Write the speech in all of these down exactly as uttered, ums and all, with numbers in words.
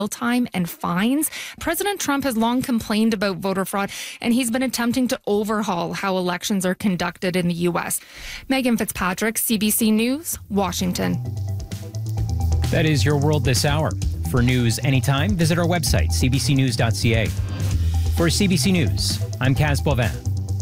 time and fines. President Trump has long complained about voter fraud, and he's been attempting to overhaul how elections are conducted in the U S. Megan Fitzpatrick, C B C News, Washington. That is your world this hour. For news anytime, visit our website, c b c news dot c a. For C B C News, I'm Kaz Bovin.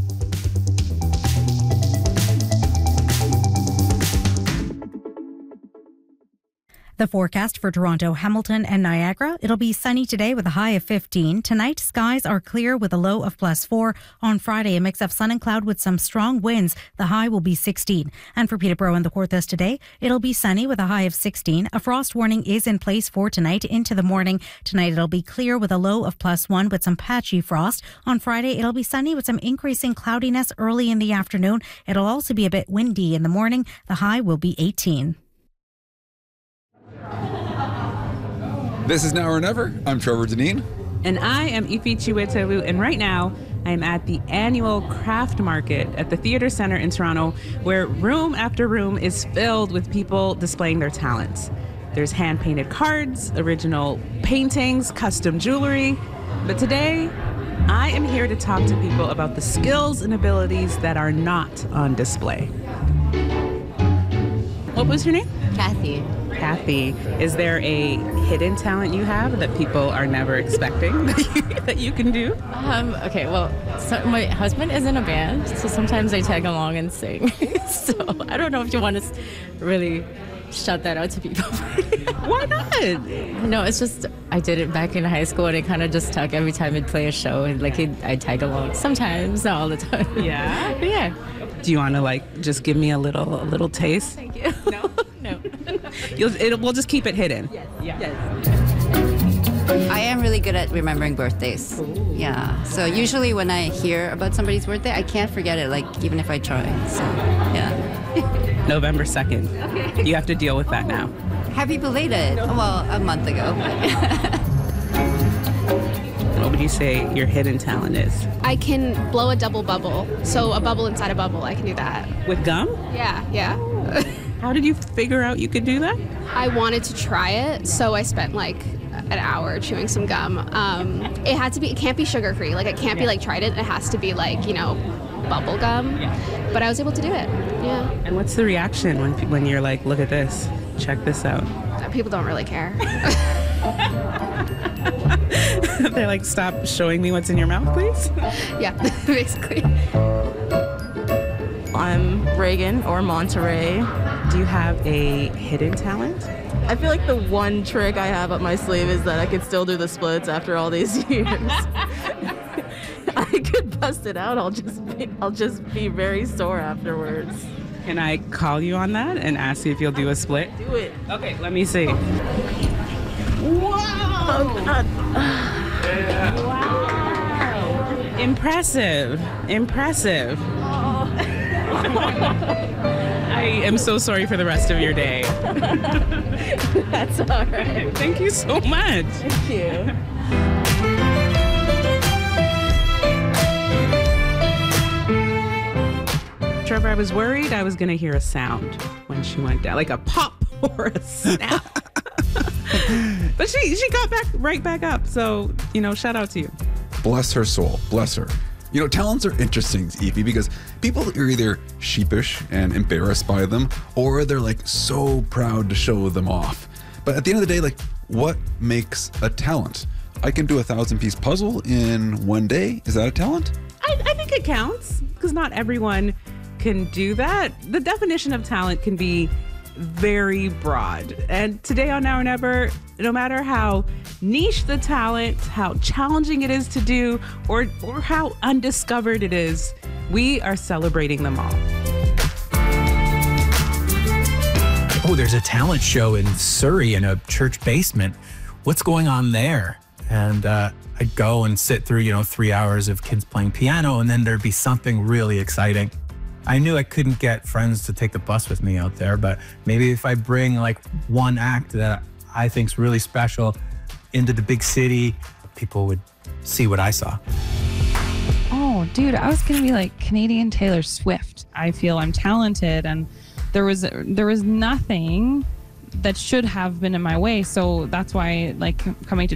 The forecast for Toronto, Hamilton, and Niagara. It'll be sunny today with a high of fifteen. Tonight, skies are clear with a low of plus four. On Friday, a mix of sun and cloud with some strong winds. The high will be sixteen. And for Peterborough and the Kawarthas today, it'll be sunny with a high of sixteen. A frost warning is in place for tonight into the morning. Tonight, it'll be clear with a low of plus one with some patchy frost. On Friday, it'll be sunny with some increasing cloudiness early in the afternoon. It'll also be a bit windy in the morning. The high will be eighteen. This is Now or Never. I'm Trevor Deneen. And I am Ife Chiwetewu. And right now, I'm at the annual craft market at the Theatre Centre in Toronto, where room after room is filled with people displaying their talents. There's hand-painted cards, original paintings, custom jewelry. But today, I am here to talk to people about the skills and abilities that are not on display. What was your name? Kathy. Kathy, is there a hidden talent you have that people are never expecting that you, that you can do? Um, okay, well, so my husband is in a band, so sometimes I tag along and sing. So I don't know if you want to really shout that out to people. Why not? No, it's just I did it back in high school, and it kind of just stuck every time I'd play a show, and like I tag along sometimes, not all the time. Yeah? But yeah. Do you want to like just give me a little a little taste? Thank you. No? No. You'll, it, we'll just keep it hidden. Yes. Yeah. Yes. I am really good at remembering birthdays. Ooh. Yeah. So usually when I hear about somebody's birthday, I can't forget it, like even if I try. So, yeah. November second. Okay. You have to deal with that now. Happy belated. No. Well, a month ago. What would you say your hidden talent is? I can blow a double bubble. So a bubble inside a bubble, I can do that. With gum? Yeah, yeah. How did you figure out you could do that? I wanted to try it, so I spent like an hour chewing some gum. Um, it had to be, it can't be sugar-free. Like it can't yeah. be like Trident. It has to be like, you know, bubble gum. Yeah. But I was able to do it, yeah. And what's the reaction when when you're like, look at this, check this out? People don't really care. They're like, stop showing me what's in your mouth, please? Yeah, basically. I'm Reagan or Monterey. Do you have a hidden talent? I feel like the one trick I have up my sleeve is that I could still do the splits after all these years. I could bust it out. I'll just be, I'll just be very sore afterwards. Can I call you on that and ask you if you'll do a split? Do it. Okay, let me see. Wow! Oh, God. Wow! Impressive. Impressive. Oh. I am so sorry for the rest of your day. That's all right. Thank you so much. Thank you. Trevor, I was worried I was going to hear a sound when she went down, like a pop or a snap. But she she got back right back up. So, you know, shout out to you. Bless her soul. Bless her. You know, talents are interesting, Evie, because people are either sheepish and embarrassed by them, or they're like so proud to show them off. But at the end of the day, like, what makes a talent? I can do a thousand piece puzzle in one day. Is that a talent? I, I think it counts, because not everyone can do that. The definition of talent can be very broad. And today on Now or Never, no matter how niche the talent, how challenging it is to do, or or how undiscovered it is, we are celebrating them all. Oh, there's a talent show in Surrey in a church basement. What's going on there? And uh, I'd go and sit through, you know, three hours of kids playing piano, and then there'd be something really exciting. I knew I couldn't get friends to take the bus with me out there, but maybe if I bring like one act that I think's really special into the big city, people would see what I saw. Oh, dude, I was gonna be like Canadian Taylor Swift. I feel I'm talented, and there was there was nothing that should have been in my way. So that's why, like, coming to